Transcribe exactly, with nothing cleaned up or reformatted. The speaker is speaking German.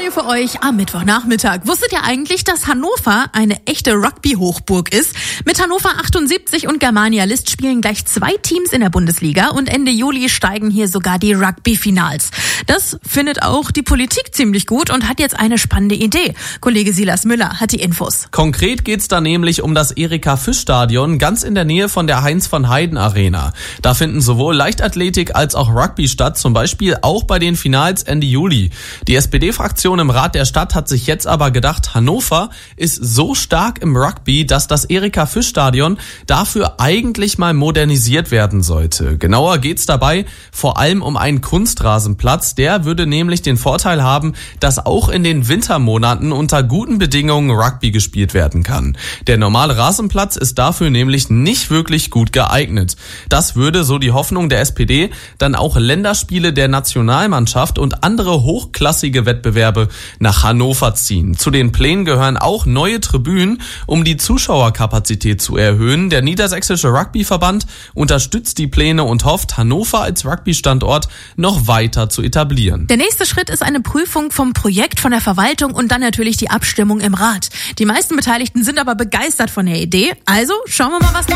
hier für euch am Mittwochnachmittag. Wusstet ihr eigentlich, dass Hannover eine echte Rugby-Hochburg ist? Mit Hannover achtundsiebzig und Germania List spielen gleich zwei Teams in der Bundesliga und Ende Juli steigen hier sogar die Rugby-Finals. Das findet auch die Politik ziemlich gut und hat jetzt eine spannende Idee. Kollege Silas Müller hat die Infos. Konkret geht's da nämlich um das Erika-Fisch-Stadion ganz in der Nähe von der Heinz-von-Heiden-Arena. Da finden sowohl Leichtathletik als auch Rugby statt, zum Beispiel auch bei den Finals Ende Juli. Die S P D-Fraktion im Rat der Stadt hat sich jetzt aber gedacht, Hannover ist so stark im Rugby, dass das Erika-Fisch-Stadion dafür eigentlich mal modernisiert werden sollte. Genauer geht's dabei vor allem um einen Kunstrasenplatz. Der würde nämlich den Vorteil haben, dass auch in den Wintermonaten unter guten Bedingungen Rugby gespielt werden kann. Der normale Rasenplatz ist dafür nämlich nicht wirklich gut geeignet. Das würde, so die Hoffnung der S P D, dann auch Länderspiele der Nationalmannschaft und andere hochklassige Wettbewerbe nach Hannover ziehen. Zu den Plänen gehören auch neue Tribünen, um die Zuschauerkapazität zu erhöhen. Der Niedersächsische Rugbyverband unterstützt die Pläne und hofft, Hannover als Rugby-Standort noch weiter zu etablieren. Der nächste Schritt ist eine Prüfung vom Projekt, von der Verwaltung und dann natürlich die Abstimmung im Rat. Die meisten Beteiligten sind aber begeistert von der Idee. Also schauen wir mal, was noch